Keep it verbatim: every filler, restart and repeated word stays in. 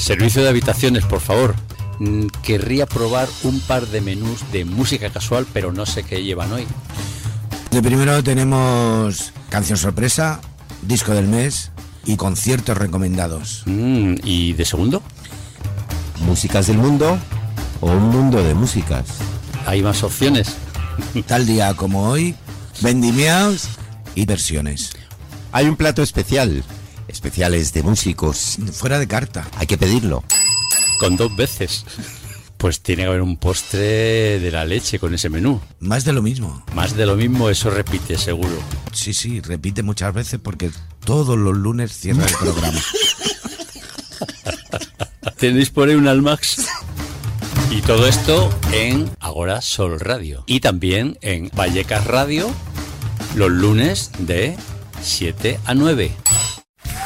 Servicio de habitaciones, por favor. Mm, Querría probar un par de menús de música casual, pero no sé qué llevan hoy. De primero tenemos canción sorpresa, disco del mes y conciertos recomendados. Mm, ¿Y de segundo? Músicas del mundo o un mundo de músicas. ¿Hay más opciones? Tal día como hoy, vendimiaos y versiones. Hay un plato especial, especiales de músicos. Fuera de carta. Hay que pedirlo. Con dos veces. Pues tiene que haber un postre de la leche con ese menú. Más de lo mismo. Más de lo mismo, eso repite seguro. Sí, sí, repite muchas veces porque todos los lunes cierra el programa. Tenéis por ahí un Almax. Y todo esto en Agora Sol Radio. Y también en Vallecas Radio, los lunes de siete a nueve.